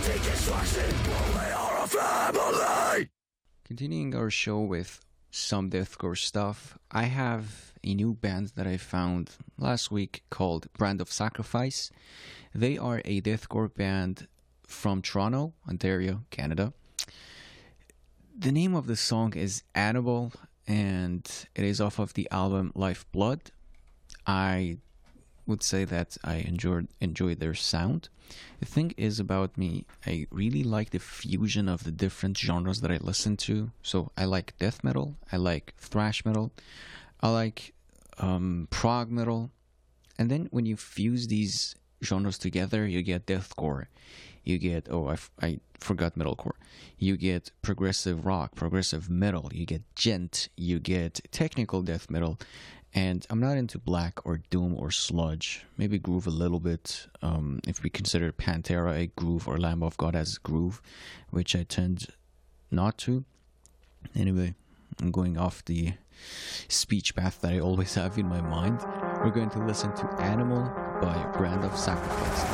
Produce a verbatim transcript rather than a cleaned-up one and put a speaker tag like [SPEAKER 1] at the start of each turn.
[SPEAKER 1] Continuing our show with some deathcore stuff, I have a new band that I found last week called Brand of Sacrifice. They are a deathcore band from Toronto, Ontario, Canada. The name of the song is Animal, and it is off of the album Lifeblood. I would say that I enjoyed enjoyed their sound. The thing is about me, I really like the fusion of the different genres that I listen to. So I like death metal, I like thrash metal, I like um, prog metal, and then when you fuse these genres together, you get deathcore. You get, oh, I, f- I forgot metalcore. You get progressive rock, progressive metal. You get gent. You get technical death metal. And I'm not into black or doom or sludge. Maybe groove a little bit. Um, if we consider Pantera a groove or Lamb of God as groove, which I tend not to. Anyway, I'm going off the speech path that I always have in my mind. We're going to listen to Animal by Brand of Sacrifice.